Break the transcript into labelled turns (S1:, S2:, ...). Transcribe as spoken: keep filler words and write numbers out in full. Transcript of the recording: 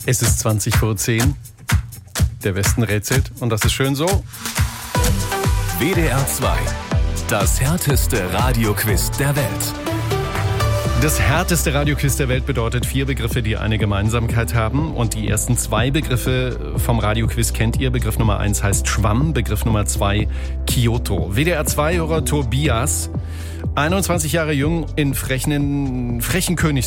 S1: Es ist zwanzig vor zehn. Der Westen rätselt und das ist schön so.
S2: W D R zwei. Das härteste Radioquiz der Welt.
S1: Das härteste Radioquiz der Welt bedeutet vier Begriffe, die eine Gemeinsamkeit haben. Und die ersten zwei Begriffe vom Radioquiz kennt ihr. Begriff Nummer eins heißt Schwamm, Begriff Nummer zwei Kyoto. W D R zwei-Hörer Tobias, einundzwanzig Jahre jung, in frechen, frechen Königs